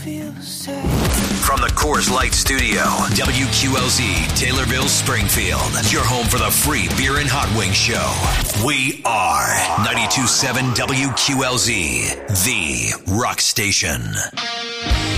feel safe. From the Coors Light Studio, WQLZ, Taylorville, Springfield. Your home for the free beer and hot wing show. We are 92.7 WQLZ, the rock station.